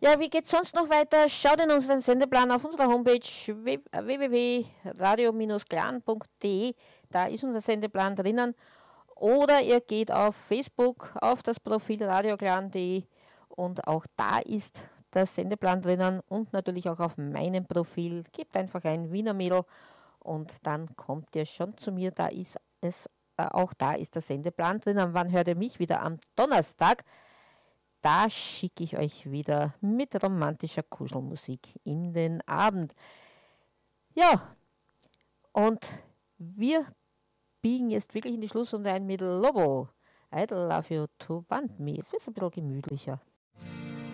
Ja, wie geht's sonst noch weiter? Schaut in unseren Sendeplan auf unserer Homepage www.radio-glan.de. Da ist unser Sendeplan drinnen. Oder ihr geht auf Facebook auf das Profil radioglan.de und auch da ist der Sendeplan drinnen und natürlich auch auf meinem Profil. Gebt einfach ein Wiener Mädel und dann kommt ihr schon zu mir. Da ist es, auch da ist der Sendeplan drinnen. Wann hört ihr mich wieder? Am Donnerstag. Da schicke ich euch wieder mit romantischer Kuschelmusik in den Abend. Ja, und wir biegen jetzt wirklich in die Schlussrunde ein mit Lobo. I love you to want me. Es wird ein bisschen gemütlicher.